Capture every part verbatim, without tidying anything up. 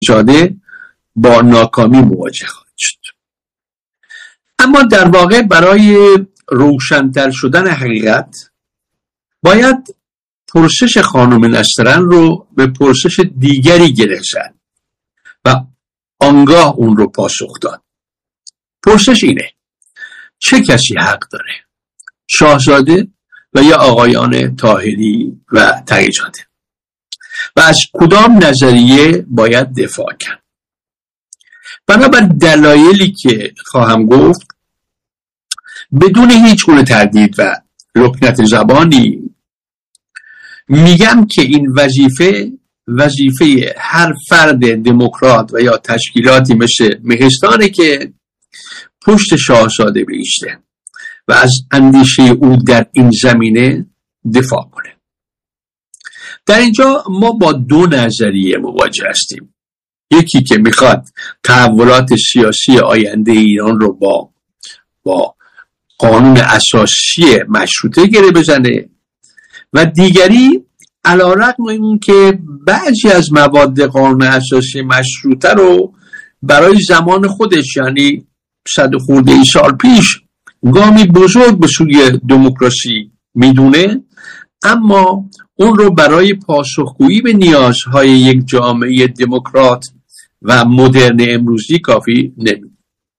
شده با ناکامی مواجه خواهد شد. اما در واقع برای روشن‌تر شدن حقیقت باید پرسش خانم نسترن رو به پرسش دیگری گره زد و آنگاه اون رو پاسخ داد. پرسش اینه: چه کسی حق داره؟ شاهزاده و یا آقایان طاهری و تقی‌زاده؟ و از کدام نظریه باید دفاع کرد؟ بنابر دلایلی که خواهم گفت، بدون هیچ گونه تردید و لکنت زبانی میگم که این وظیفه وظیفه هر فرد دموکرات و یا تشکیلاتی مثل مهستانه که پشت شاهزاده بایسته و از اندیشه او در این زمینه دفاع کنه. در اینجا ما با دو نظریه مواجه هستیم. یکی که میخواد تحولات سیاسی آینده ایران رو با با قانون اساسی مشروطه گره بزنه و دیگری علی‌رغم این که بعضی از مواد قانون اساسی مشروطه رو برای زمان خودش، یعنی صد خورده ای سال پیش، گامی بزرگ به سوی دموکراسی میدونه، اما اون رو برای پاسخگویی به نیازهای یک جامعه دموکرات و مدرن امروزی کافی نمیدونه.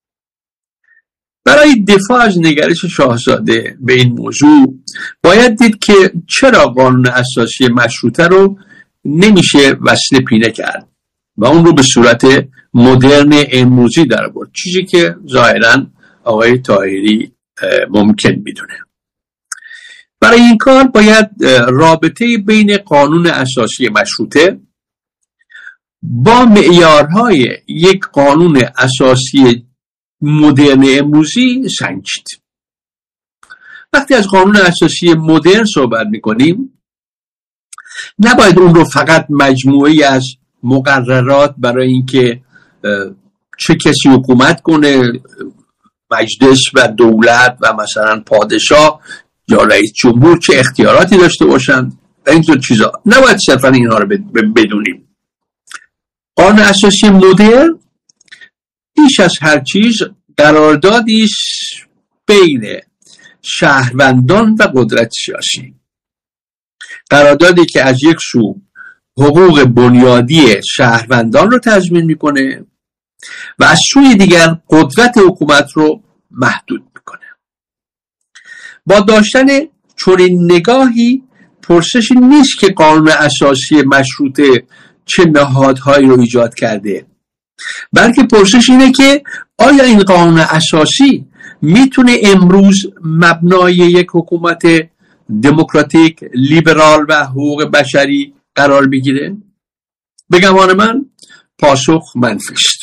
برای دفاع از نگرش شاهزاده به این موضوع باید دید که چرا قانون اساسی مشروطه رو نمیشه وصل پینه کرد و اون رو به صورت مدرن امروزی در آورد، چیزی که ظاهراً آقای طاهری ممکن میدونه. برای این کار باید رابطه بین قانون اساسی مشروطه با معیارهای یک قانون اساسی مدرن امروزی سنجید. وقتی از قانون اساسی مدرن صحبت میکنیم، نباید اون رو فقط مجموعی از مقررات برای اینکه چه کسی حکومت کنه، مجلس و دولت و مثلا پادشاه یا رئیس جمهور چه اختیاراتی داشته باشند و اینطور چیزا، نباید صرفا اینها رو بدونیم. قانون اساسی مدرن بیش از هر چیز قراردادی است بین شهروندان و قدرت سیاسی، قراردادی که از یک سو حقوق بنیادی شهروندان رو تضمین میکنه و از سوی دیگر قدرت حکومت رو محدود میکنه. با داشتن چنین نگاهی پرسشی نیست که قانون اساسی مشروطه چه نهادهایی رو ایجاد کرده، بلکه پرسش اینه که آیا این قانون اساسی میتونه امروز مبنای یک حکومت دموکراتیک، لیبرال و حقوق بشری قرار بگیره؟ به گمان من پاسخ منفی است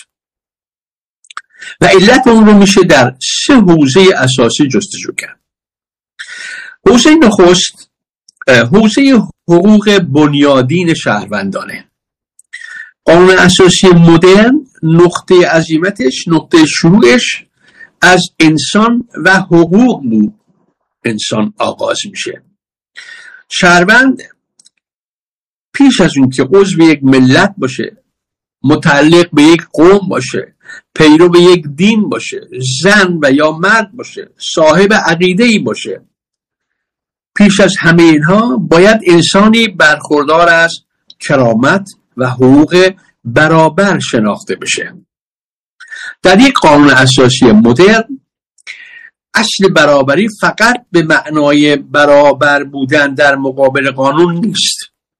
و علت اون رو میشه در سه حوزه اساسی جستجو کرد. حوزه نخست حوزه حقوق بنیادین شهروندانه. قانون اساسی مدرن نقطه عزیمتش، نقطه شروعش از انسان و حقوق انسان آغاز میشه. شهروند پیش از اون که عضو یک ملت باشه، متعلق به یک قوم باشه، پیرو به یک دین باشه، زن و یا مرد باشه، صاحب عقیده‌ای باشه، پیش از همه اینها باید انسانی برخوردار از کرامت و حقوق برابر شناخته بشه. در یک قانون اساسی مدرن اصل برابری فقط به معنای برابر بودن در مقابل قانون نیست،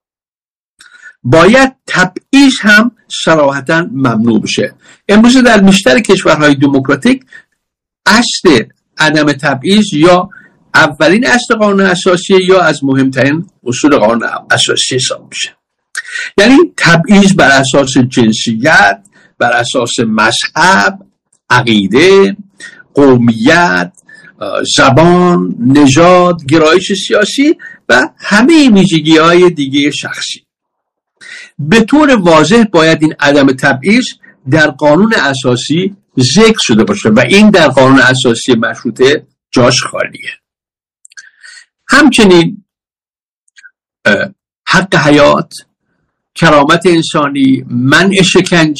باید تبعیض هم صراحتاً ممنوع بشه. امروز در بیشتر کشورهای دموکراتیک اصل عدم تبعیض یا اولین اصل قانون اساسی یا از مهمترین اصول قانون اساسی حساب میشه. یعنی تبعیض بر اساس جنسیت، بر اساس مذهب، عقیده، قومیت، زبان، نژاد، گرایش سیاسی و همه ویژگی‌های دیگه شخصی. به طور واضح باید این عدم تبعیض در قانون اساسی ذکر شده باشه و این در قانون اساسی مشروطه جاش خالیه. همچنین حق حیات، کرامت انسانی، منع شکنجه